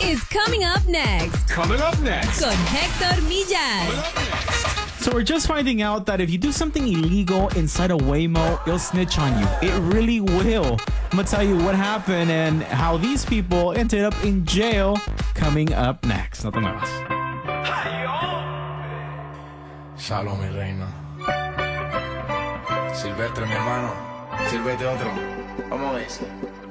is coming up next. Coming up next. Con Hector Millan. So we're just finding out that if you do something illegal inside a Waymo, it'll snitch on you. It really will. I'm going to tell you what happened and how these people ended up in jail coming up next. No te muevas. Shalom, mi reina. Silvestre, mi hermano. Sírvete otro. Vamos a ver.